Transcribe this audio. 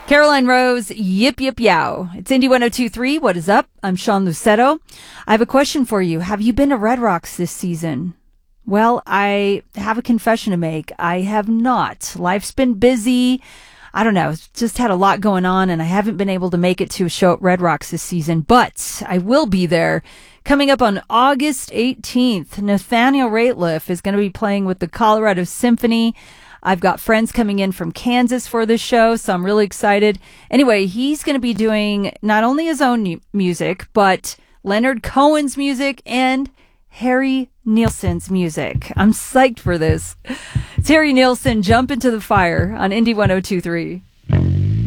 Caroline Rose, Yip Yip Yow. It's Indy 102.3. What is up? I'm Sean Lucetto. I have a question for you. Have you been to Red Rocks this season? Well, I have a confession to make. I have not. Life's been busy. I don't know. Just had a lot going on, and I haven't been able to make it to a show at Red Rocks this season, but I will be there. Coming up on August 18th, Nathaniel Rateliff is going to be playing with the Colorado Symphony. I've got friends coming in from Kansas for this show, so I'm really excited. Anyway, he's going to be doing not only his own music, but Leonard Cohen's music and Harry Nilsson's music. I'm psyched for this. It's Harry Nilsson, Jump Into the Fire on Indy 102.3.